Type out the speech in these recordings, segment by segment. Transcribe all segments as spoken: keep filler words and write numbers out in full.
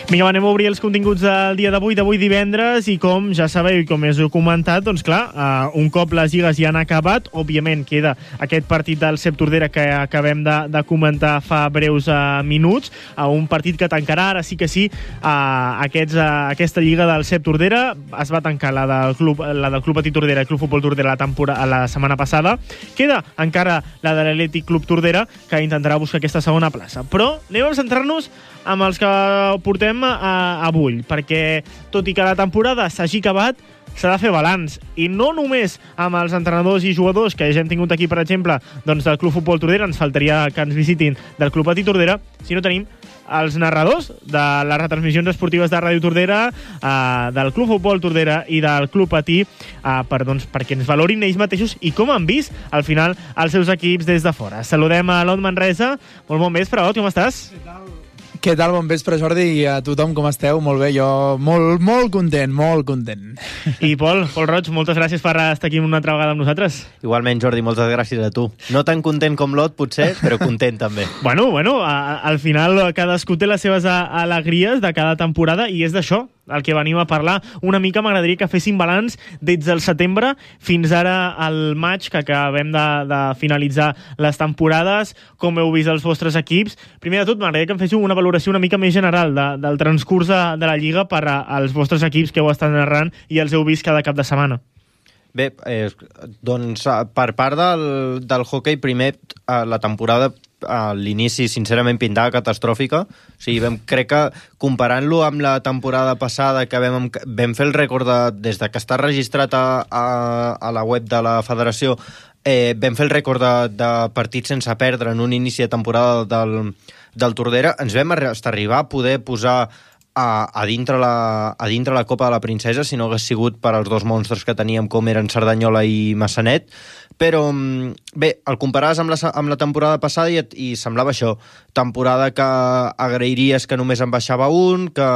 Vinga, anem a obrir els continguts del dia d'avui, d'avui divendres, i com ja sabeu i com us he comentat, doncs clar, uh, un cop les lligues ja han acabat, òbviament queda aquest partit del C E P Tordera que acabem de, de comentar fa breus uh, minuts, uh, un partit que tancarà, ara sí que sí, uh, aquests, uh, aquesta lliga del C E P Tordera. Es va tancar la del Club, la del Club Patí Tordera i Club Futbol Tordera la, temporada, la setmana passada. Queda encara la de l'Atlètic Club Tordera, que intentarà buscar aquesta segona plaça. Però anem a centrar-nos amb els que portem a, a bull, perquè tot i que la temporada s'hagi acabat, s'ha de fer balanç, i no només amb els entrenadors i jugadors que ja hem tingut aquí, per exemple, doncs del Club Futbol Tordera, ens faltaria que ens visitin del Club Patí Tordera, sinó tenim els narradors de les retransmissions esportives de Ràdio Tordera, eh, del Club Futbol Tordera i del Club Patí, eh, per, doncs, perquè ens valorin ells mateixos i com han vist, al final, els seus equips des de fora. Saludem a l'Ot Manresa. Molt bon vespre, Ot, com estàs? Què tal? Què tal? Bon vespre, Jordi, i a tothom, com esteu? Molt bé, jo molt, molt content, molt content. I Pol, Pol Roig, moltes gràcies per estar aquí una altra vegada amb nosaltres. Igualment, Jordi, moltes gràcies a tu. No tan content com l'Ot, potser, però content també. Bueno, bueno, a, al final cadascú té les seves alegries de cada temporada i és d'això el que venim a parlar. Una mica m'agradaria que fessin balanç des del setembre fins ara al maig, que acabem de, de finalitzar les temporades, com heu vist els vostres equips. Primer de tot, m'agradaria que em féssiu una valoració una mica més general de, del transcurs de, de la Lliga per a, als vostres equips que heu estat narrant i els heu vist cada cap de setmana. Bé, eh, doncs per part del, del hoquei, primer, la temporada a l'inici, sincerament, pintava catastròfica. O sigui, vam, crec que comparant-lo amb la temporada passada, que vam, vam fer el rècord de, des de que està registrat a, a, a la web de la federació, eh, vam fer el rècord de, de partits sense perdre en un inici de temporada del, del Tordera. Ens vam estar arribar a poder posar a, a, dintre la, a dintre la Copa de la Princesa, si no hagués sigut per als dos monstres que teníem, com eren Cerdanyola i Massanet. Però, bé, el comparaves amb la, amb la temporada passada i, i semblava això, temporada que agrairies que només en baixava un, que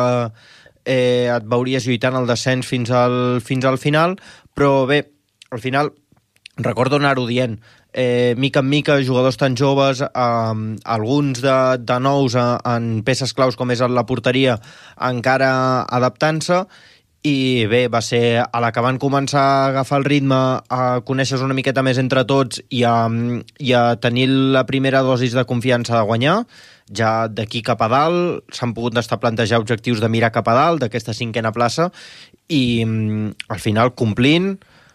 eh, et veuries lluitant el descens fins al, fins al final, però bé, al final recordo anar-ho dient, eh, mica en mica, jugadors tan joves, eh, alguns de, de nous eh, en peces claus com és la porteria, encara adaptant-se. I bé, va ser a la que van començar a agafar el ritme, a conèixer una miqueta més entre tots i a, i a tenir la primera dosis de confiança de guanyar. Ja d'aquí cap a dalt s'han pogut estar plantejar objectius de mirar cap a dalt d'aquesta cinquena plaça i al final complint,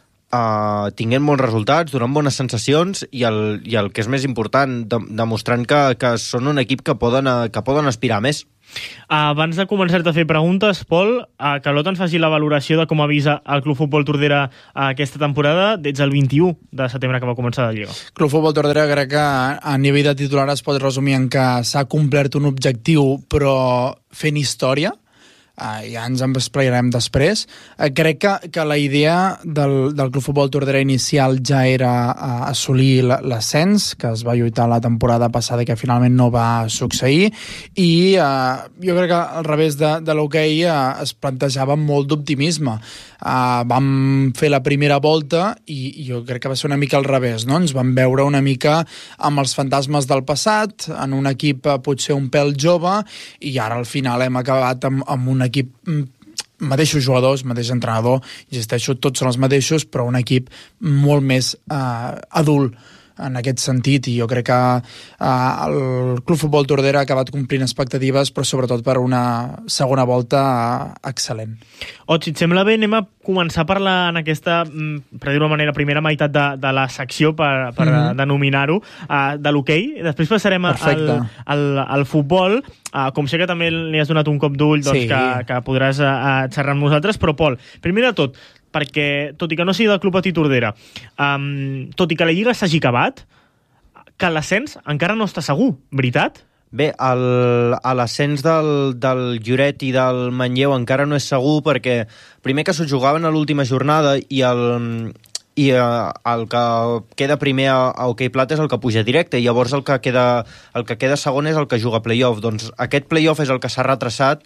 Uh, tinguent bons resultats, donant bones sensacions i el, i el que és més important, de, demostrant que, que són un equip que poden, que poden aspirar més. Abans de començar-te a fer preguntes, Pol, uh, que l'Ot ens faci la valoració de com avisa el Club Futbol Tordera uh, aquesta temporada des del vint-i-u de setembre que va començar la Lliga. Club Futbol Tordera crec que a nivell de titular es pot resumir en que s'ha complert un objectiu però fent història. Uh, ja ens en esplaiarem després. Uh, crec que, que la idea del, del Club Futbol Tordera inicial ja era uh, assolir l'ascens, que es va lluitar la temporada passada i que finalment no va succeir, i uh, jo crec que al revés de, de l'hoquei uh, es plantejava molt d'optimisme. Uh, vam fer la primera volta i, i jo crec que va ser una mica al revés, no? Ens vam veure una mica amb els fantasmes del passat, en un equip uh, potser un pèl jove, i ara al final hem acabat amb, amb un equip, mateixos jugadors, mateix entrenador, insisteixo, tots són els mateixos, però un equip molt més eh, adult en aquest sentit, i jo crec que eh, el Club Futbol Tordera ha acabat complint expectatives, però sobretot per una segona volta eh, excel·lent. Ot, si et sembla bé, anem a començar a parlar en aquesta, per dir-ho de manera, primera meitat de, de la secció, per, per mm-hmm. denominar-ho, uh, de l'hoquei. Després passarem al, al, al futbol. Uh, com sé que també li has donat un cop d'ull, doncs, sí, que, que podràs uh, xerrar amb nosaltres, però Pol, primer de tot, perquè tot i que no sigui del Club Patí Tordera, um, tot i que la Lliga s'hagi acabat, que l'ascens encara no està segur, veritat? Bé, el, a l'ascens del, del Lloret i del Manlleu encara no és segur perquè primer que s'ho jugaven a l'última jornada i el, i uh, el que queda primer a, a Hoquei Plata és el que puja directe i llavors el que queda, el que queda segon és el que juga play-off. Doncs aquest play-off és el que s'ha retrasat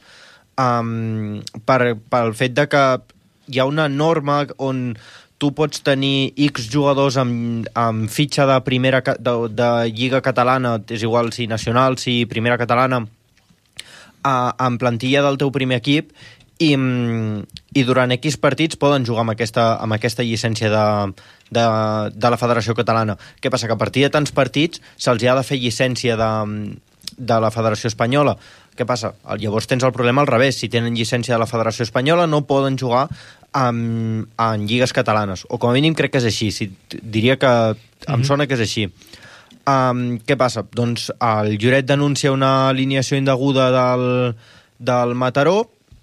um, per, pel fet de que hi ha una norma on tu pots tenir X jugadors amb, amb fitxa de primera de, de Lliga Catalana, és igual si nacional, si primera catalana, uh, en plantilla del teu primer equip i, i durant X partits poden jugar amb aquesta, amb aquesta llicència de, de, de la Federació Catalana. Què passa? Que a partir de tants partits se'ls ha de fer llicència de, de la Federació Espanyola. Què passa? Llavors tens el problema al revés. Si tenen llicència de la Federació Espanyola no poden jugar en, en lligues catalanes. O com a mínim crec que és així. Si, diria que mm-hmm. em sona que és així. Um, què passa? Doncs el Lloret denuncia una alineació indeguda del, del Mataró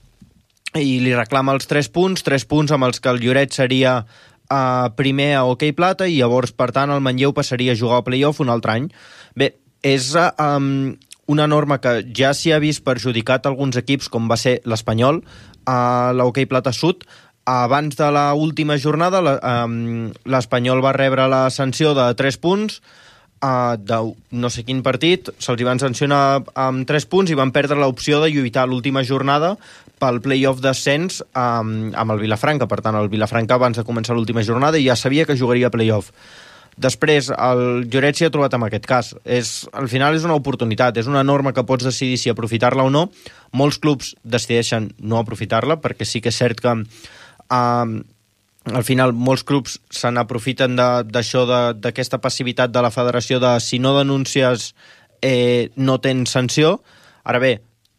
i li reclama els tres punts, tres punts amb els que el Lloret seria uh, primer a Hoquei Plata i llavors, per tant, el Manlleu passaria a jugar al play-off un altre any. Bé, és uh, um, una norma que ja s'hi ha vist perjudicat alguns equips, com va ser l'Espanyol, a uh, l'Hoquei Plata Sud. Abans de l'última jornada, l'Espanyol va rebre la sanció de tres punts, Uh, de no sé quin partit, se'ls van sancionar amb tres punts i van perdre l'opció de lluitar l'última jornada pel play-off d'ascens um, amb el Vilafranca. Per tant, el Vilafranca abans de començar l'última jornada ja sabia que jugaria play-off. Després, el Lloret s'hi ha trobat en aquest cas. És, al final és una oportunitat, és una norma que pots decidir si aprofitar-la o no. Molts clubs decideixen no aprofitar-la, perquè sí que és cert que uh, al final molts clubs se n'aprofiten d'això, d'aquesta passivitat de la federació de si no denuncies eh, no tens sanció. Ara bé,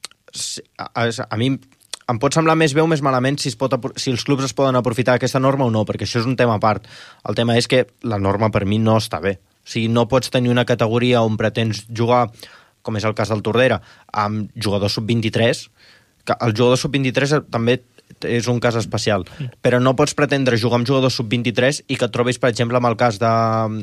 a, a mi em pot semblar més bé o més malament si, es pot, si els clubs es poden aprofitar d'aquesta norma o no, perquè això és un tema a part. El tema és que la norma per mi no està bé. O sigui, no pots tenir una categoria on pretens jugar, com és el cas del Tordera, amb jugadors sub vint-i-tres, que el jugador sub vint-i-tres també és un cas especial, però no pots pretendre jugar amb jugadors sub vint-i-tres i que et trobis, per exemple, amb el cas de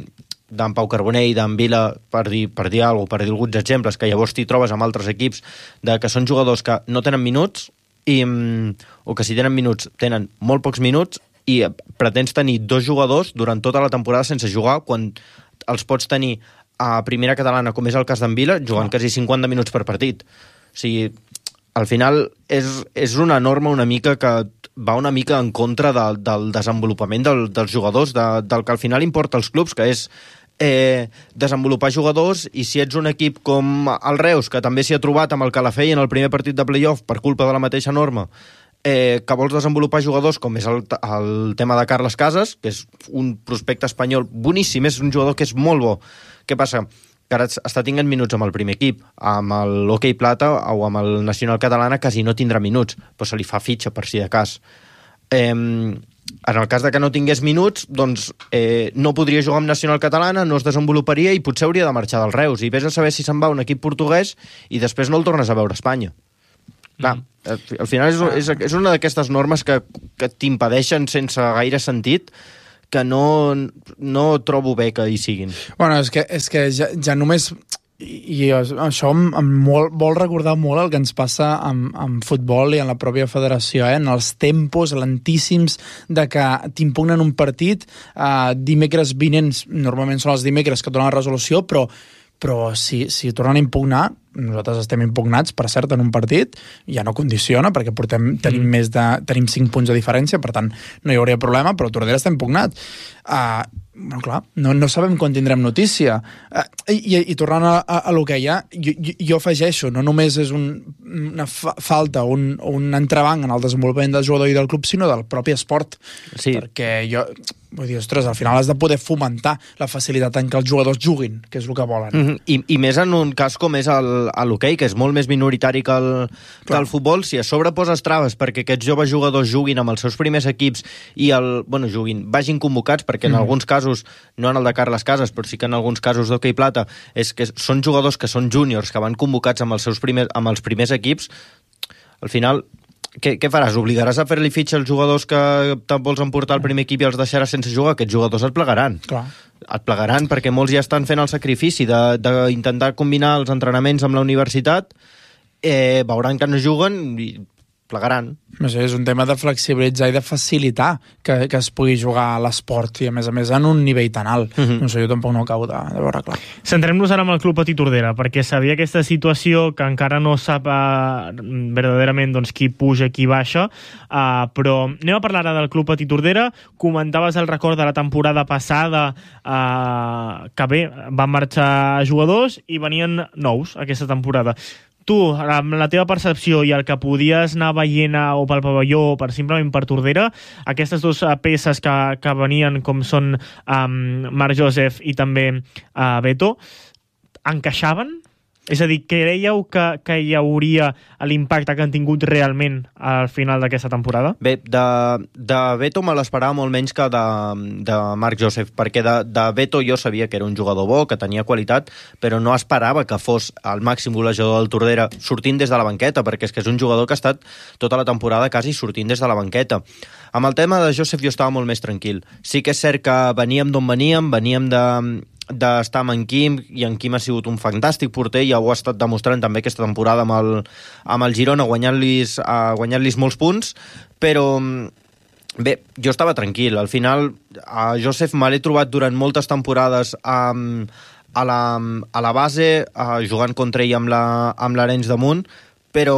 d'en Pau Carbonell i d'en Vila, per dir, per dir alguna cosa, per dir alguns exemples, que llavors t'hi trobes amb altres equips de que són jugadors que no tenen minuts i, o que si tenen minuts tenen molt pocs minuts i pretens tenir dos jugadors durant tota la temporada sense jugar quan els pots tenir a primera catalana, com és el cas d'en Vila, jugant quasi cinquanta minuts per partit. O sigui, al final és, és una norma una mica que va una mica en contra de, del desenvolupament del, dels jugadors, de, del que al final importa als clubs, que és eh, desenvolupar jugadors, i si ets un equip com el Reus, que també s'hi ha trobat amb el Calafell en el primer partit de play-off per culpa de la mateixa norma, eh, que vols desenvolupar jugadors, com és el, el tema de Carles Casas, que és un prospecte espanyol boníssim, és un jugador que és molt bo. Què passa? Que ara està tinguent minuts amb el primer equip, amb l'Hoquei Plata o amb el Nacional Catalana quasi no tindrà minuts, però se li fa fitxa per si de cas. Eh, en el cas de que no tingués minuts, doncs eh, no podria jugar amb Nacional Catalana, no es desenvoluparia i potser hauria de marxar del Reus. I vés a saber si se'n va un equip portuguès i després no el tornes a veure a Espanya. Clar, mm. al final és, és, és una d'aquestes normes que, que t'impedeixen sense gaire sentit, que no, no trobo bé que hi siguin. Bueno, és que, és que ja, ja només... I això em, em vol, vol recordar molt el que ens passa amb, amb futbol i en la pròpia federació, eh? En els tempos lentíssims de que t'impugnen un partit, eh, dimecres vinents, normalment són els dimecres que donen la resolució, però, però si, si tornen a impugnar, nosaltres estem impugnats, per cert, en un partit, ja no condiciona, perquè portem, tenim, mm. més de, tenim cinc punts de diferència, per tant, no hi hauria problema, però el Tordera està impugnat. Uh, bueno, clar, no, no sabem quan tindrem notícia. Uh, i, I tornant a, a, a lo que hi ha, jo, jo, jo afegeixo, no només és un, una fa falta, un, un entrebanc en el desenvolupament del jugador i del club, sinó del propi esport. Sí. Perquè jo... Vull dir, ostres, al final has de poder fomentar la facilitat en què els jugadors juguin, que és el que volen. Mm-hmm. I, I més en un cas com és l'hoquei, que és molt més minoritari que el, que el futbol. Si a sobre poses traves perquè aquests joves jugadors juguin amb els seus primers equips i el, bueno, juguin, vagin convocats, perquè en mm. alguns casos, no en el de Carles Casas, però sí que en alguns casos d'Hoquei Plata, és que són jugadors que són júniors, que van convocats amb els seus primers, amb els primers equips, al final... Què, què faràs? Obligaràs a fer-li fitxa als jugadors que te'n vols emportar al primer equip i els deixaràs sense jugar? Aquests jugadors et plegaran. Clar. Et plegaran perquè molts ja estan fent el sacrifici d'intentar combinar els entrenaments amb la universitat, eh, veuran que no juguen i plegaran. No sé, és un tema de flexibilitzar i de facilitar que, que es pugui jugar a l'esport i, a més a més, en un nivell tan alt. Uh-huh. No sé, jo tampoc no acabo de, de veure clar. Centrem-nos ara amb el Club Patí Tordera, perquè sabia aquesta situació que encara no sap uh, verdaderament doncs, qui puja, qui baixa, uh, però anem a parlar ara del Club Patí Tordera. Comentaves el record de la temporada passada, uh, que bé, van marxar jugadors i venien nous aquesta temporada. tu, amb la teva percepció i el que podies anar veient a, o pel pavelló o per simplement per Tordera, aquestes dues peces que, que venien com són um, Marc Joseph i també uh, Beto, encaixaven? És a dir, creieu que, que hi hauria l'impacte que han tingut realment al final d'aquesta temporada? Bé, de, de Beto me l'esperava molt menys que de, de Marc Joseph, perquè de, de Beto jo sabia que era un jugador bo, que tenia qualitat, però no esperava que fos el màxim golejador del Tordera sortint des de la banqueta, perquè és que és un jugador que ha estat tota la temporada quasi sortint des de la banqueta. Amb el tema de Joseph jo estava molt més tranquil. Sí que és cert que veníem d'on veníem, veníem de... d'estar amb en Quim, i en Quim ha sigut un fantàstic porter i ho ha estat demostrant també aquesta temporada amb el, amb el Girona, guanyant-lis guanyant-lis molts punts, però bé, jo estava tranquil. Al final, a Joseph me l'he trobat durant moltes temporades amb, a, la, a la base, a, jugant contra ell amb l'Arenys de Munt, però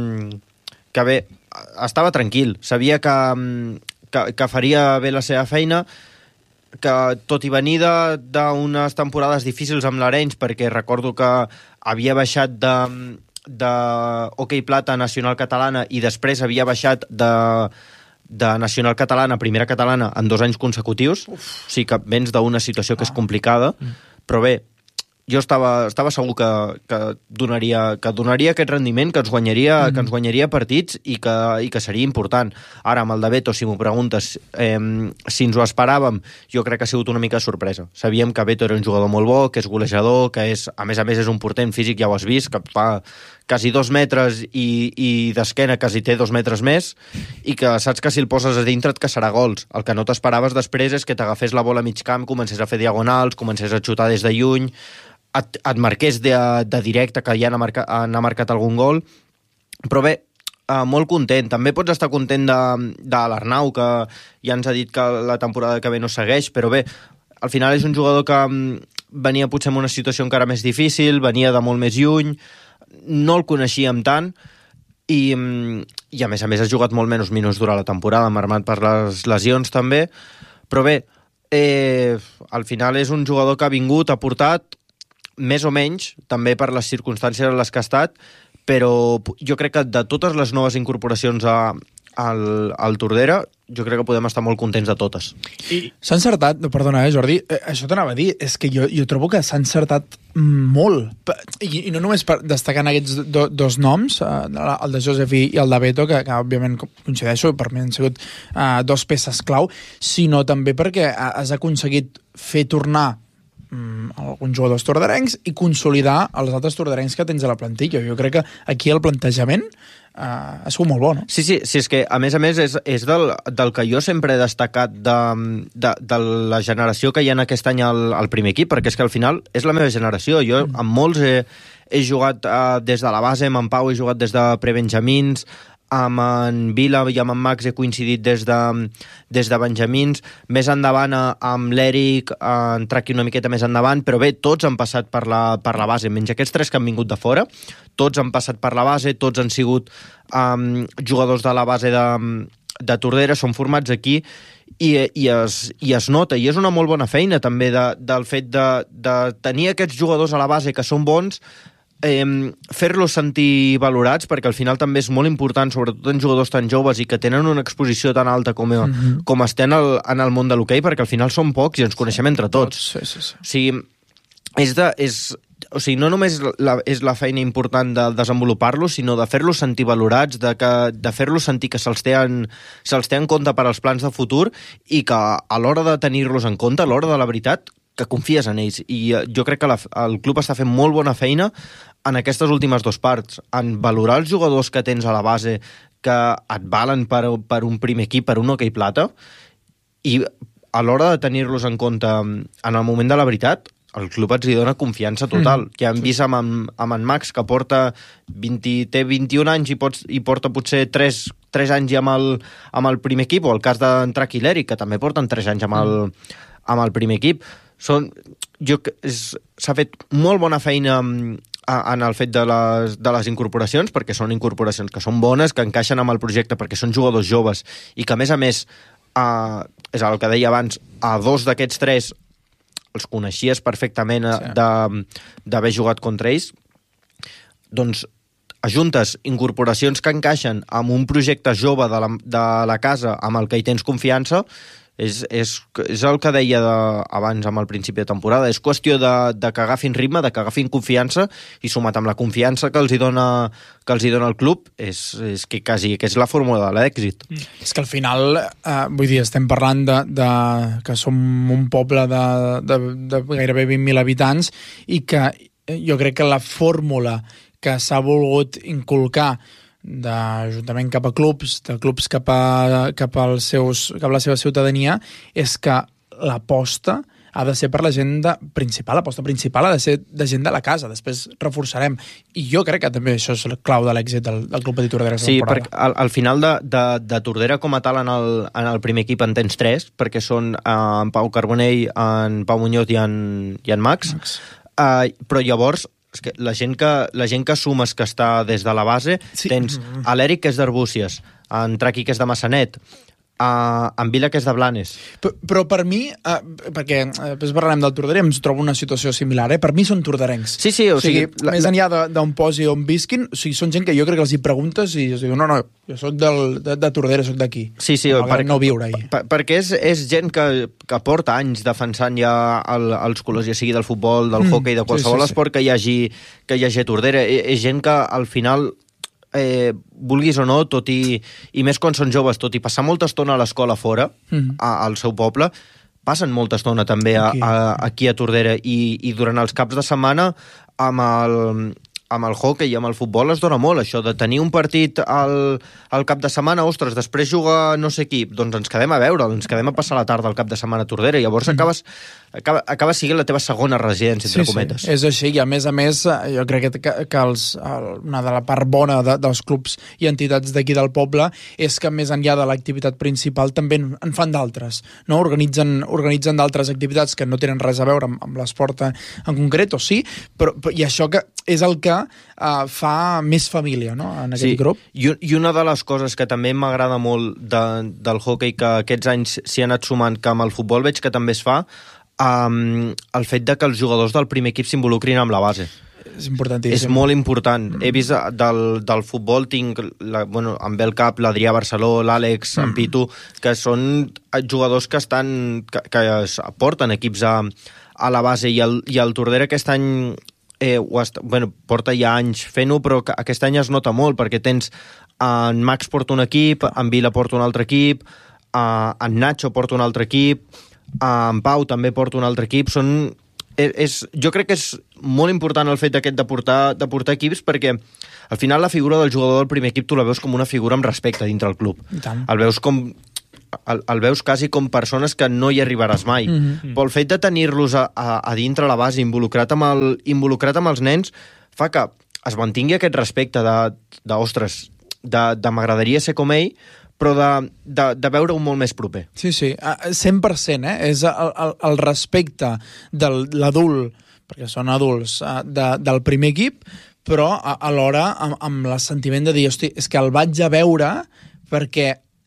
que bé, estava tranquil. Sabia que, que, que faria bé la seva feina, que tot i venir d'unes temporades difícils amb l'Arenys, perquè recordo que havia baixat de, de Hockey Plata a Nacional Catalana i després havia baixat de, de Nacional Catalana a Primera Catalana en dos anys consecutius. Uf. O sigui que vens d'una situació que és complicada, mm. però bé, jo estava, estava segur que, que, donaria, que donaria aquest rendiment, que ens guanyaria, mm. que ens guanyaria partits i que, i que seria important. Ara, amb el de Beto, si m'ho preguntes, eh, si ens ho esperàvem, jo crec que ha sigut una mica sorpresa. Sabíem que Beto era un jugador molt bo, que és golejador, que és, a més a més és un porter en físic, ja ho has vist, que fa quasi dos metres i, i d'esquena quasi té dos metres més, i que saps que si el poses a dintre et caçarà gols. El que no t'esperaves després és que t'agafés la bola a mig camp, comencés a fer diagonals, comencés a xutar des de lluny, et, et marqués de, de directe, que ja han marcat, han marcat algun gol. Però bé, eh, molt content. També pots estar content de, de l'Arnau, que ja ens ha dit que la temporada que ve no segueix, però bé, al final és un jugador que venia potser en una situació encara més difícil, venia de molt més lluny, no el coneixíem tant, i, i a més a més ha jugat molt menys minuts durant la temporada, marmat per les lesions també, però bé, eh, al final és un jugador que ha vingut, ha portat, més o menys, també per les circumstàncies en les que ha estat, però jo crec que de totes les noves incorporacions a, al, al Tordera, jo crec que podem estar molt contents de totes. S'ha encertat, perdona, eh, Jordi, eh, això t'anava a dir, és que jo, jo trobo que s'ha encertat molt, I, i no només per destacar aquests do, dos noms, eh, el de Joseph i, i el de Beto, que, que òbviament coincideixo, per mi han sigut eh, dos peces clau, sinó també perquè has aconseguit fer tornar alguns jugadors torderencs i consolidar els altres torderencs que tens a la plantilla. Jo crec que aquí el plantejament uh, ha sigut molt bo, no? Sí, sí, sí, és que a més a més és, és del, del que jo sempre he destacat de, de, de la generació que hi ha aquest any al, al primer equip, perquè és que al final és la meva generació. Jo mm. amb molts he, he jugat uh, des de la base, amb en Pau he jugat des de prebenjamins, amb en Vila i amb en Max he coincidit des de, des de benjamins, més endavant amb l'Eric, entrar aquí una miqueta més endavant, però bé, tots han passat per la, per la base, menys aquests tres que han vingut de fora, tots han passat per la base, tots han sigut um, jugadors de la base de, de Tordera, són formats aquí, i, i, es, i es nota, i és una molt bona feina també de, del fet de, de tenir aquests jugadors a la base que són bons, Eh, fer-los sentir valorats, perquè al final també és molt important, sobretot en jugadors tan joves i que tenen una exposició tan alta com, mm-hmm. com estem el, en el món de l'hoquei, perquè al final són pocs i ens coneixem entre tots. Sí, sí, sí. O sigui, és de, és, o sigui, no només la, és la feina important de desenvolupar-los, sinó de fer-los sentir valorats, de, que, de fer-los sentir que se'ls té, en, se'ls té en compte per als plans de futur i que a l'hora de tenir-los en compte, a l'hora de la veritat, que confies en ells. I jo crec que la, el club està fent molt bona feina en aquestes últimes dues parts, en valorar els jugadors que tens a la base que et valen per, per un primer equip, per un hoquei plata, i a l'hora de tenir-los en compte en el moment de la veritat, el club ens hi dona confiança total. Mm. Ja hem vist amb en, amb en Max, que porta vint, té vint-i-un anys i, pots, i porta potser tres, tres anys amb el, amb el primer equip, o el cas d'entrar aquí l'Eric, que també porten tres anys amb el, amb el primer equip. Són, jo, s'ha fet molt bona feina en el fet de les, de les incorporacions, perquè són incorporacions que són bones, que encaixen amb el projecte, perquè són jugadors joves, i que a més a més, eh, és el que deia abans, a dos d'aquests tres els coneixies perfectament sí. d'haver jugat contra ells, doncs ajuntes incorporacions que encaixen amb un projecte jove de la, de la casa amb el que hi tens confiança, és, és, és el que deia de, abans amb el principi de temporada, és qüestió de, de que agafin ritme, de que agafin confiança, i sumat amb la confiança que els hi dona, que els hi dona el club, és, és que quasi que és la fórmula de l'èxit. Mm. És que al final, eh, vull dir, estem parlant de, de que som un poble de, de, de gairebé vint mil habitants i que jo crec que la fórmula que s'ha volgut inculcar d'ajuntament cap a clubs, de clubs cap a, cap, als seus, cap a la seva ciutadania, és que l'aposta ha de ser per la gent de, principal, l'aposta principal ha de ser de gent de la casa, després reforçarem. I jo crec que també això és la clau de l'èxit del, del Club Petit Tordera. Sí, perquè al, al final de, de, de Tordera com a tal en el, en el primer equip en tens tres, perquè són eh, en Pau Carbonell, en Pau Muñoz i en, i en Max, Max. Eh, però llavors és que la gent que, la gent que sumes que està des de la base, sí. Tens a l'Eric, que és d'Arbúcies, en Traqui, que és de Massanet, Uh, en Vila, que és de Blanes. Però, però per mi, uh, perquè uh, després parlarem del Tordera, em trobo una situació similar, eh? Per mi són torderencs. Sí, sí, o, o sigui, sigui... La, més enllà d'on posi on visquin, o sigui, són gent que jo crec que els hi preguntes i els diu, no, no, jo soc del, de, de Tordera, soc d'aquí. Sí, sí. Per, no viure ahí. Per, perquè és, és gent que, que porta anys defensant ja el, els colors, ja sigui del futbol, del mm, hockey, de qualsevol sí, sí, esport sí. que hi hagi, que hi hagi a Tordera. És, és gent que al final... Eh, vulguis o no, tot i, i més quan són joves, tot i passar molta estona a l'escola fora, mm. a, al seu poble, passen molta estona també a, a, aquí a Tordera i, i durant els caps de setmana amb el, amb el hockey i amb el futbol es dona molt això, de tenir un partit al, al cap de setmana, ostres, després juga no sé qui, doncs ens quedem a veure, ens quedem a passar la tarda al cap de setmana a Tordera i llavors mm. acabes, acaba, acaba sent la teva segona residència, entre sí, cometes. Sí, és així, i a més a més jo crec que, que els, una de la part bona de, dels clubs i entitats d'aquí del poble és que més enllà de l'activitat principal també en fan d'altres, no? Organitzen, organitzen d'altres activitats que no tenen res a veure amb, amb l'esport en concret, o sí, però, i això que és el que uh, fa més família, no?, en aquest sí. grup. I, I una de les coses que també m'agrada molt de, del hockey, que aquests anys s'hi ha anat sumant, que amb el futbol veig que també es fa, um, el fet de que els jugadors del primer equip s'involucrin amb la base. És importantíssim. És molt important. Mm. He vist del, del futbol, tinc la, bueno, amb el cap l'Adrià Barceló, l'Àlex, mm. en Pitu, que són jugadors que estan que, que es porten equips a, a la base, i el, i el Tordera aquest any eh, est, bueno, porta ja anys fent-ho, però aquest any es nota molt, perquè tens en Max porta un equip, en Vila porta un altre equip, en Nacho porta un altre equip, en Pau també porta un altre equip. Són És, és, jo crec que és molt important el fet d'aquest de portar, de portar equips, perquè al final la figura del jugador del primer equip tu la veus com una figura amb respecte dintre el club. El veus com el, el veus quasi com persones que no hi arribaràs mai. Mm-hmm. Però el fet de tenir-los a, a, a dintre la base, involucrat amb, el, involucrat amb els nens, fa que es mantingui aquest respecte de, de ostres, de, de m'agradaria ser com ell, però de, de, de veure-ho molt més proper. Sí, sí, cent per cent, eh? És el, el, el respecte de l'adult, perquè són adults, de, del primer equip, però alhora amb, amb el sentiment de dir, hosti, és que el vaig a veure perquè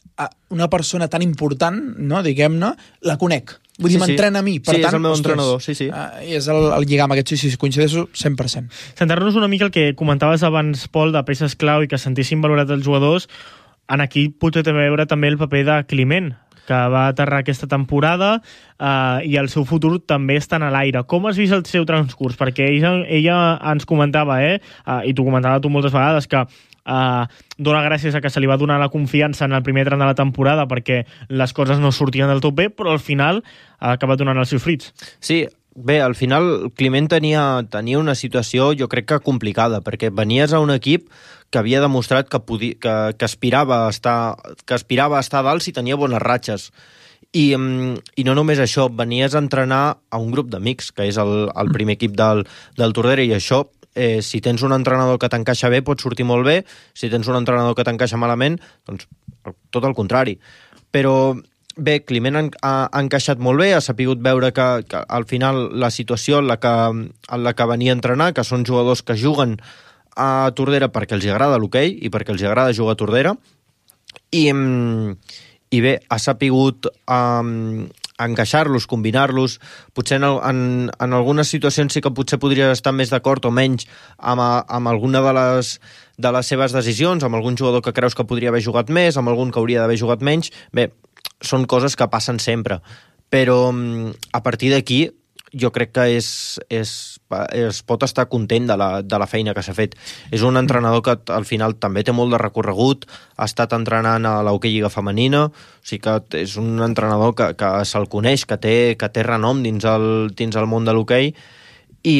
una persona tan important, no, diguem-ne, la conec. Vull dir, sí, m'entrena a mi. Per sí, tant, és el meu ostres, entrenador, sí, sí. Uh, I és el, el lligam aquest, sí, sí, coincideixo cent per cent. Centrar-nos una mica el que comentaves abans, Pol, de peces clau i que sentissin valorat els jugadors. En aquí potser també veure també el paper de Climent, que va aterrar aquesta temporada eh, i el seu futur també està en l'aire. Com has vist el seu transcurs? Perquè ella, ella ens comentava, eh, eh, i t'ho comentava tu moltes vegades, que Uh, dona gràcies a que se li va donar la confiança en el primer tram de la temporada perquè les coses no sortien del tot bé, però al final ha acabat donant els seus fruits. Sí, bé, al final Climent tenia, tenia una situació jo crec que complicada, perquè venies a un equip que havia demostrat que, podia, que, que, aspirava, a estar, que aspirava a estar a dalt si tenia bones ratxes. I, i no només això, venies a entrenar a un grup d'amics, que és el, el primer equip del, del Tordera, i això Eh, si tens un entrenador que t'encaixa bé pot sortir molt bé, si tens un entrenador que t'encaixa malament, doncs tot el contrari. Però bé, Climent ha, ha encaixat molt bé, ha sapigut veure que, que al final la situació en la, que, en la que venia a entrenar, que són jugadors que juguen a Tordera perquè els agrada l'hoquei i perquè els agrada jugar a Tordera, i, i bé, ha sapigut um, encaixar-los, combinar-los. Potser en, en, en algunes situacions sí que potser podria estar més d'acord o menys amb, amb alguna de les, de les seves decisions, amb algun jugador que creus que podria haver jugat més, amb algun que hauria d'haver jugat menys. Bé, són coses que passen sempre. Però a partir d'aquí jo crec que és, és, es pot estar content de la, de la feina que s'ha fet. És un entrenador que al final també té molt de recorregut, ha estat entrenant a l'Hockey Lliga Femenina, o sigui que és un entrenador que, que se'l coneix, que té, que té renom dins el, dins el món de l'hoquei, i,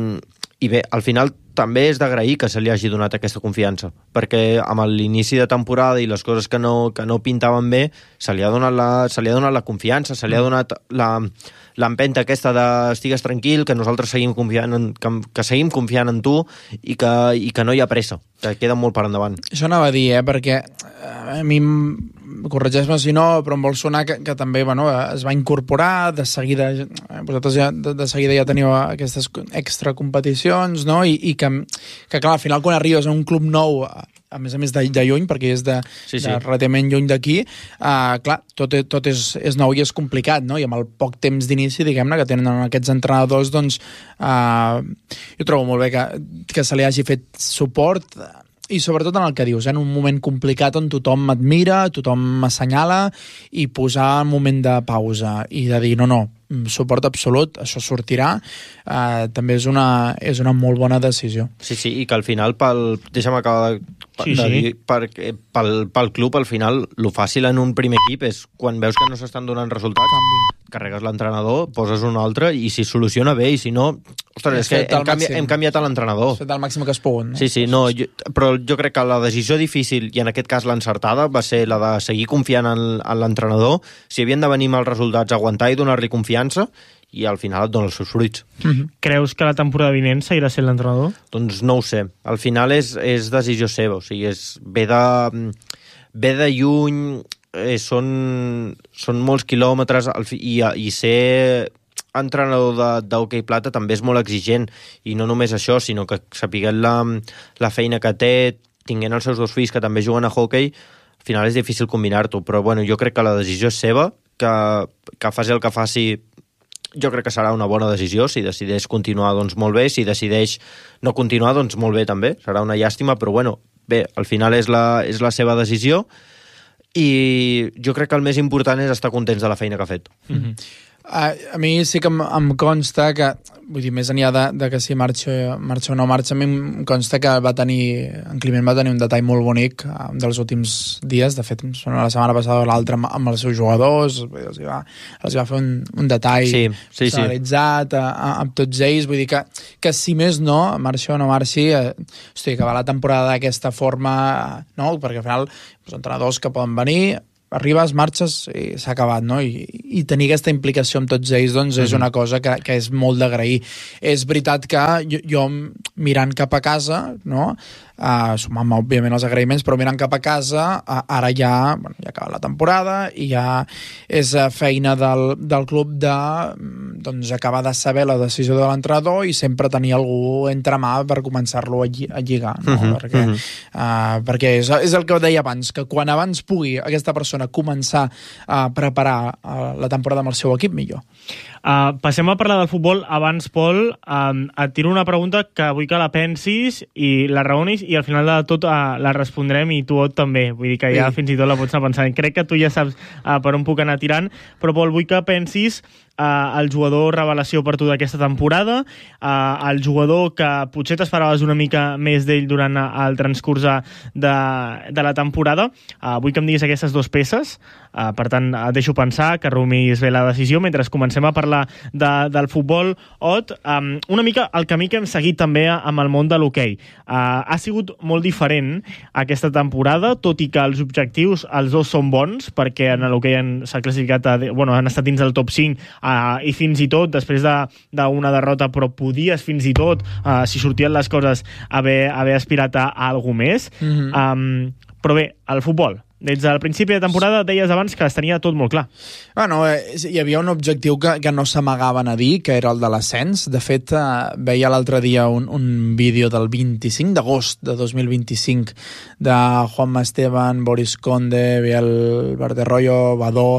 i bé, al final també és d'agrair que se li hagi donat aquesta confiança, perquè amb l'inici de temporada i les coses que no, que no pintaven bé, se li ha donat la, se li ha donat la confiança, se li ha donat la, l'empenta aquesta de estigues tranquil, que nosaltres seguim confiant en, que, que seguim confiant en tu i que, i que no hi ha pressa, que queda molt per endavant. Això anava a dir, eh, perquè a mi, corregeix-me si no, però em vol sonar que, que també bueno, es va incorporar de seguida, vosaltres ja, de, de seguida ja teniu aquestes extra competicions, no? I, i que, que clar, al final quan arribes a un club nou, a més a més de, de lluny, perquè és de, sí, sí. de relativament lluny d'aquí, uh, clar, tot, tot és, és nou i és complicat, no? I amb el poc temps d'inici, diguem-ne, que tenen aquests entrenadors, doncs uh, jo trobo molt bé que, que se li hagi fet suport, i sobretot en el que dius, eh? En un moment complicat on tothom m'admira, tothom m'assenyala, i posar un moment de pausa i de dir no, no, suport absolut, això sortirà, eh, també és una, és una molt bona decisió. Sí, sí, i que al final, pel, deixa'm acabar de, sí, de dir, sí. per, pel, pel club, al final, lo fàcil en un primer equip és quan veus que no s'estan donant resultats, Canvi. carregues l'entrenador, poses un altre, i si soluciona bé, i si no... Ostres, és que hem, canvi, hem canviat a l'entrenador. Has fet el màxim que es pogut, no? Sí, sí, no, jo, però jo crec que la decisió difícil, i en aquest cas l'encertada, va ser la de seguir confiant en, en l'entrenador. Si havien de venir mals resultats, aguantar i donar-li confiança, i al final et dona els seus fruits. Mm-hmm. Creus que la temporada vinent seguirà sent l'entrenador? Doncs no ho sé. Al final és, és decisió seva, o sigui, és, ve de, ve de lluny, eh, són, són molts quilòmetres, i, i ser entrenador d'hoquei plata també és molt exigent, i no només això, sinó que sapiguent la, la feina que té, tinguent els seus dos fills que també juguen a hoquei, al final és difícil combinar-t'ho, però bueno, jo crec que la decisió és seva, que, que faci el que faci, jo crec que serà una bona decisió. Si decideix continuar, doncs molt bé, si decideix no continuar, doncs molt bé també, serà una llàstima, però bueno, bé, al final és la, és la seva decisió, i jo crec que el més important és estar contents de la feina que ha fet. Mm-hmm. A, a mi sí que em, em consta que, vull dir, més enllà de, de que si marxa, marxa o no marxa, a mi em consta que va tenir, en Climent va tenir un detall molt bonic um, dels últims dies. De fet, la setmana passada o l'altra amb, amb els seus jugadors, els va, els va fer un, un detall sí, sí, personalitzat sí. a, a, amb tots ells. Vull dir que, que si més no, marxi o no marxi, eh, hosti, que va la temporada d'aquesta forma, no? Perquè al final els entrenadors que poden venir, arribes, marxes i s'ha acabat, no? I, i tenir aquesta implicació amb tots ells, doncs, és una cosa que, que és molt d'agrair. És veritat que jo, jo mirant cap a casa, no? Uh, sumant òbviament els agraïments, però mirant cap a casa, uh, ara ja, bueno, ja acaba la temporada i ja és uh, feina del, del club de doncs, acabar de saber la decisió de l'entrenador i sempre tenir algú entre mà per començar-lo a, lli a lligar, no? Uh -huh, perquè, uh -huh. uh, perquè és, és el que deia abans, que quan abans pugui aquesta persona començar a preparar uh, la temporada amb el seu equip, millor. Uh, passem a parlar del futbol. Abans, Pol, um, et tiro una pregunta que vull que la pensis i la raonis, i al final de tot uh, la respondrem, i tu també. Vull dir que ja sí. fins i tot la pots anar pensant. Crec que tu ja saps uh, per on puc anar tirant, però Pol, vull que pensis uh, el jugador revelació per tu d'aquesta temporada, uh, el jugador que potser t'esperaves una mica més d'ell durant el transcurs de, de la temporada. Uh, vull que em diguis aquestes dues peces. Uh, per tant, et deixo pensar, que rumis bé la decisió mentre comencem a parlar de, del futbol. Ot, um, una mica el camí que hem seguit també amb el món de l'hoquei. Uh, ha sigut molt diferent aquesta temporada, tot i que els objectius, els dos són bons, perquè en l'hoquei s'ha classificat, a, bueno, han estat dins del top cinc, uh, i fins i tot, després d'una de, derrota, però podies fins i tot, uh, si sortien les coses, haver, haver aspirat a, a alguna més. Mm-hmm. um, però bé, el futbol, des del principi de temporada deies abans que es tenia tot molt clar. Bueno, eh, hi havia un objectiu que, que no s'amagaven a dir, que era el de l'ascens. De fet, eh, veia l'altre dia un, un vídeo del vint-i-cinc d'agost de dos mil vint-i-cinc de Juanma Esteban, Boris Conde, Biel Verderroyo, Badó,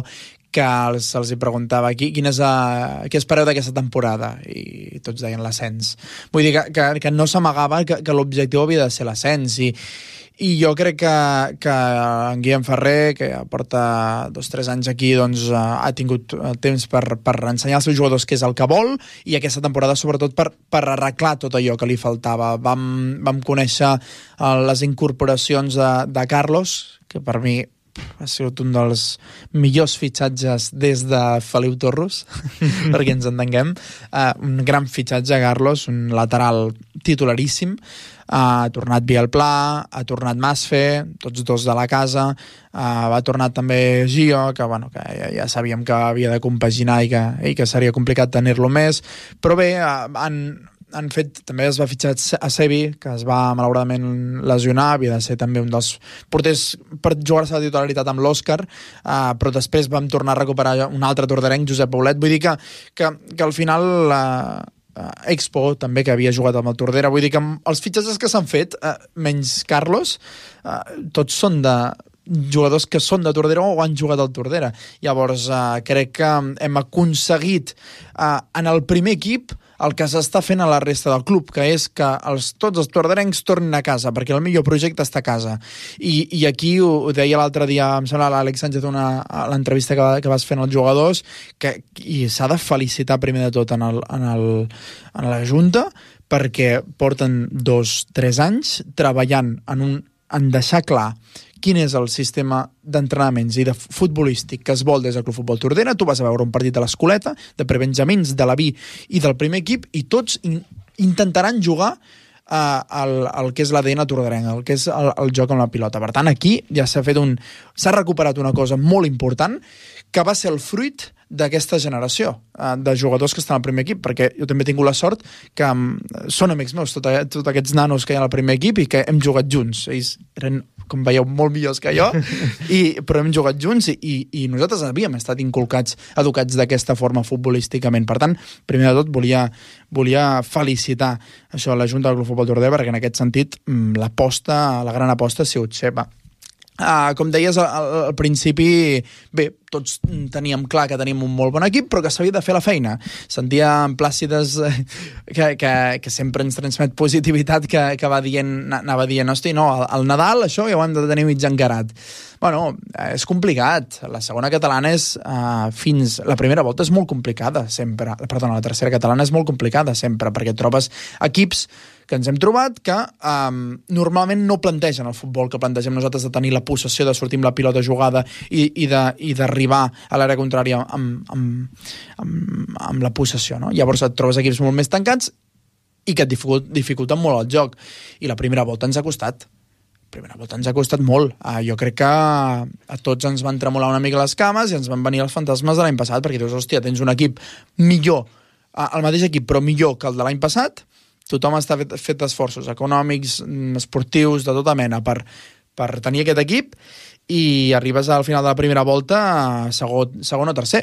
que els, els hi preguntava qui, quin és a, què espereu d'aquesta temporada, i tots deien l'ascens. Vull dir que, que, que no s'amagava que, que l'objectiu havia de ser l'ascens, i, i jo crec que, que en Guillem Ferrer, que ja porta dos o tres anys aquí, doncs ha tingut temps per, per ensenyar als seus jugadors què és el que vol, i aquesta temporada sobretot per, per arreglar tot allò que li faltava. Vam, vam conèixer les incorporacions de, de Carlos, que per mi ha sigut un dels millors fitxatges des de Feliu Torros, perquè ens entenguem. Uh, un gran fitxatge, Carlos, un lateral titularíssim. Uh, ha tornat Bielpla, ha tornat Masfe, tots dos de la casa. Uh, va tornar també Gio, que, bueno, que ja, ja sabíem que havia de compaginar i que, i que seria complicat tenir-lo més. Però bé, uh, han... han fet, també es va fitxar a Sebi, que es va malauradament lesionar, havia de ser també un dels porters per jugar-se la titularitat amb l'Òscar, uh, però després vam tornar a recuperar un altre torderenc, Josep Paulet. Vull dir que, que, que al final la uh, Expo també, que havia jugat amb el Tordera, vull dir que els fitxatges que s'han fet, uh, menys Carlos, uh, tots són de jugadors que són de Tordera o han jugat al Tordera. Llavors uh, crec que hem aconseguit uh, en el primer equip el que s'està fent a la resta del club, que és que els, tots els torderencs tornin a casa, perquè el millor projecte està a casa. I, i aquí ho, ho deia l'altre dia, em sembla l'Àlex Sánchez, una, a l'entrevista que, que vas fent als jugadors, que i s'ha de felicitar primer de tot en, el, en, el, en la Junta, perquè porten dos, tres anys treballant en, un, en deixar clar quin és el sistema d'entrenaments i de futbolístic que es vol des del Club Futbol Tordera. Tu vas a veure un partit de l'Escoleta, de prebenjamins, de la B i del primer equip, i tots in intentaran jugar uh, el, el que és l'A D N torderenc, el que és el, el joc amb la pilota. Per tant, aquí ja s'ha fet un... s'ha recuperat una cosa molt important, que va ser el fruit d'aquesta generació uh, de jugadors que estan al primer equip, perquè jo també he tingut la sort que um, són amics meus, tots tot aquests nanos que hi ha al primer equip, i que hem jugat junts. Ells eren, com veieu, molt millors que jo, i, però hem jugat junts, i, i nosaltres havíem estat inculcats, educats d'aquesta forma futbolísticament. Per tant, primer de tot, volia, volia felicitar això a la Junta del Club Futbol Tordera, perquè en aquest sentit l'aposta, la gran aposta ha sigut seva. Uh, com deies al, al principi, bé, tots teníem clar que teníem un molt bon equip, però que s'havia de fer la feina. Sentíem Plàcides eh, que, que, que sempre ens transmet positivitat, que, que va dient, anava dient, hosti, no, al, al Nadal això ja ho hem de tenir mig encarat. Bueno, és complicat. La segona catalana és uh, fins... La primera volta és molt complicada, sempre. Perdona, la tercera catalana és molt complicada, sempre, perquè trobes equips que ens hem trobat que um, normalment no plantegen el futbol que plantegem nosaltres, de tenir la possessió, de sortir amb la pilota jugada i, i d'arribar a l'àrea contrària amb, amb, amb, amb la possessió, no? Llavors et trobes equips molt més tancats i que et dificulten molt el joc. I la primera volta ens ha costat. La primera volta ens ha costat molt. Uh, jo crec que a tots ens van tremolar una mica les cames i ens van venir els fantasmes de l'any passat, perquè dius, hòstia, tens un equip millor, uh, el mateix equip, però millor que el de l'any passat. Tothom està fet, fet esforços econòmics, esportius, de tota mena per, per tenir aquest equip, i arribes al final de la primera volta segon, segon o tercer.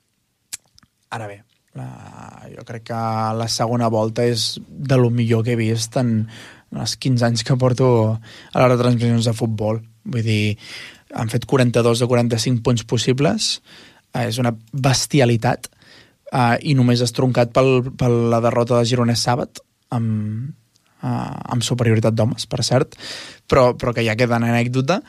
Ara bé, la, jo crec que la segona volta és de lo millor que he vist en els quinze anys que porto a les retransmissions de futbol. Vull dir, han fet quaranta-dos de quaranta-cinc punts possibles, eh, és una bestialitat, eh, i només és troncat pel, per la derrota de Gironès Sàbat, amb, uh, amb superioritat d'homes, per cert, però, però que ja queda en anècdota,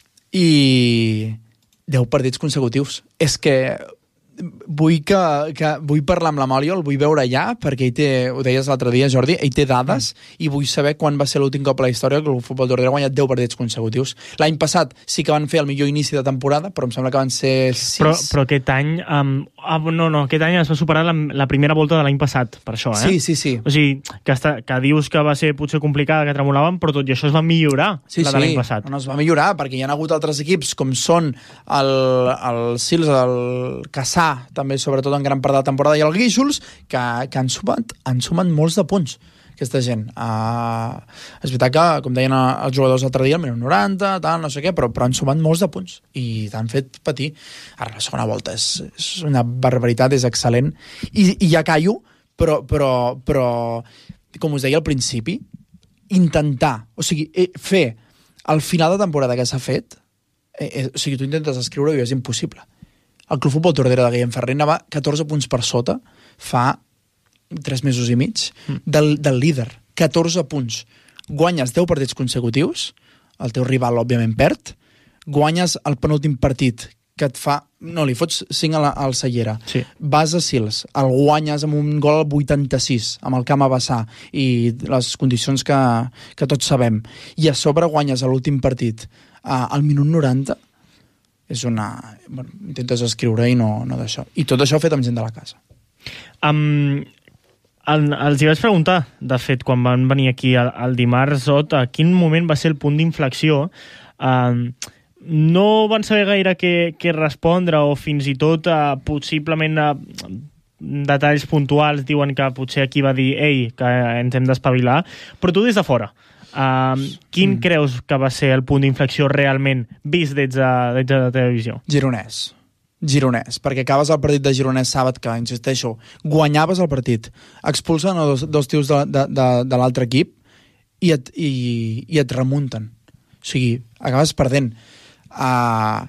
i deu partits consecutius. És que vull, que, que vull parlar amb la Mòlia, el vull veure allà, perquè ell té, ho deies l'altre dia, Jordi, ell té dades, mm. i vull saber quan va ser l'últim cop a la història que el Futbol Tordera ha guanyat deu partits consecutius. L'any passat sí que van fer el millor inici de temporada, però em sembla que van ser sis. Però, però aquest any... Um, ah, no, no, aquest any es va superar la, la primera volta de l'any passat, per això, eh? Sí, sí, sí. O sigui, que, està, que dius que va ser potser complicada, que tremolaven, però tot i això es va millorar, sí, la de l'any sí. passat. No, es va millorar, perquè hi ha hagut altres equips, com són el, el Sils, el Cassà, també sobretot en gran part de la temporada, i el Guíxols, que, que han, sumat, han sumat molts de punts, aquesta gent. Uh, és veritat que, com deien els jugadors l'altre dia, el minut noranta, tal, no sé què, però, però han sumat molts de punts i t'han fet patir. Ara, la segona volta és, és una barbaritat, és excel·lent. I, i ja callo, però, però, però, com us deia al principi, intentar, o sigui, fer el final de temporada que s'ha fet, eh, eh, o sigui, tu intentes escriure i és impossible. El Club Futbol Tordera de Guillem Ferrer anava catorze punts per sota fa tres mesos i mig del, del líder. catorze punts. Guanyes deu partits consecutius, el teu rival, òbviament, perd, guanyes el penúltim partit que et fa... No, li fots cinc a la, al Cellera. Sí. Vas a Sils, el guanyes amb un gol al vuitanta-sis, amb el camp a vessar, i les condicions que, que tots sabem. I a sobre guanyes a l'últim partit uh, al minut noranta. És una... Bueno, intentes escriure i no, no d'això. I tot això fet amb gent de la casa. Um, el, els hi vaig preguntar, de fet, quan van venir aquí el, el dimarts, Ot, a quin moment va ser el punt d'inflexió. Um, no van saber gaire què, què respondre, o fins i tot uh, possiblement uh, detalls puntuals diuen que potser aquí va dir ei, que ens hem d'espavilar, però tu des de fora uh, quin mm. creus que va ser el punt d'inflexió realment vist des de, des de la televisió? Gironès. Gironès, perquè acabes el partit de Gironès Sàbat, que, insisteixo, guanyaves el partit, expulsen dos, dos tios de, de, de, de l'altre equip i et, i, i et remunten. O sigui, acabes perdent. Uh,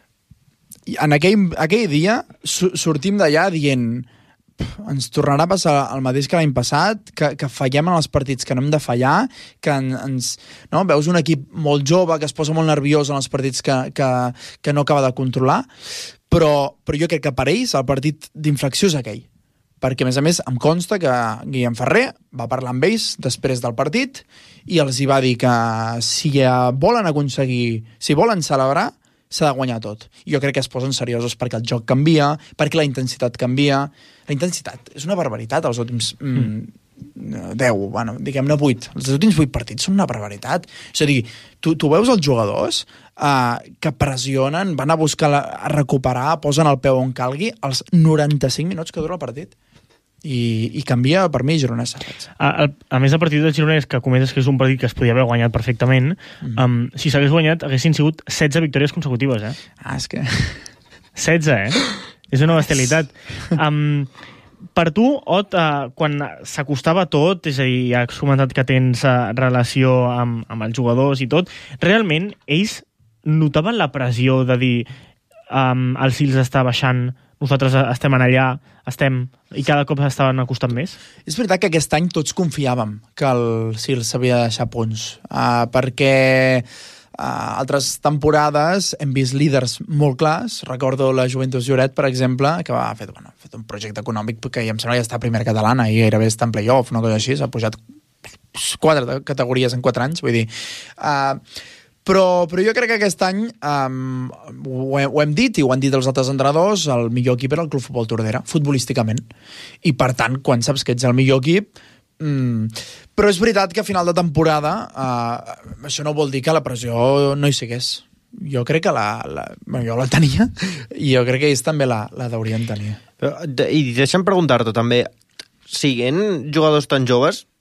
en aquell, aquell dia su sortim d'allà dient ens tornarà a passar el mateix que l'any passat, que, que fallem en els partits que no hem de fallar, que en, ens, no? Veus un equip molt jove que es posa molt nerviós en els partits que, que, que no acaba de controlar, però, però jo crec que per ells el partit d'inflexió és aquell, perquè a més a més em consta que Guillem Ferrer va parlar amb ells després del partit i els hi va dir que si volen aconseguir, si volen celebrar, s'ha de guanyar tot. I jo crec que es posen seriosos perquè el joc canvia, perquè la intensitat canvia. La intensitat és una barbaritat els últims mm, deu, bueno, diguem-ne vuit. Els últims vuit partits són una barbaritat. És a dir, tu, tu veus els jugadors uh, que pressionen, van a buscar, la, a recuperar, posen el peu on calgui, els noranta-cinc minuts que dura el partit. I, i canvia per mi Gironès Sàbats. A, a, a més, el partit del Gironès, que comentes que és un partit que es podia haver guanyat perfectament, mm. um, si s'hagués guanyat haguessin sigut setze victòries consecutives, eh? Ah, és que... setze, eh? És una bestialitat. Um, per tu, Ot, uh, quan s'acostava tot, és a dir, ja has comentat que tens uh, relació amb, amb els jugadors i tot, realment ells notaven la pressió de dir um, el Sils està baixant, nosaltres estem en allà, estem, i cada cop estaven acostant més? És veritat que aquest any tots confiàvem que el Sils s'havia de deixar punts, uh, perquè uh, altres temporades hem vist líders molt clars. Recordo la Juventus Lloret, per exemple, que va fer, bueno, ha fet un projecte econòmic que em sembla que està a primera catalana i gairebé està en play-off, una cosa així, s'ha pujat quatre categories en quatre anys, vull dir... Uh, Però, però jo crec que aquest any um, ho, he, ho hem dit i ho han dit els altres entrenadors, el millor equip era el Club Futbol Tordera, futbolísticament. I per tant, quan saps que ets el millor equip... Mm, però és veritat que a final de temporada uh, això no vol dir que la pressió no hi sigués. Jo crec que la, la, bueno, jo la tenia i jo crec que ells també la, la deurien tenir. Però, I deixa'm preguntar-te també, siguent jugadors tan joves,